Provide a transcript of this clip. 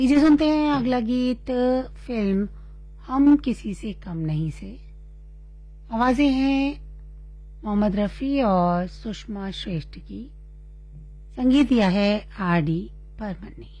लीजिए सुनते हैं अगला गीत फिल्म हम किसी से कम नहीं से। आवाजें हैं मोहम्मद रफी और सुषमा श्रेष्ठ की। संगीत दिया है आर डी बर्मन ने।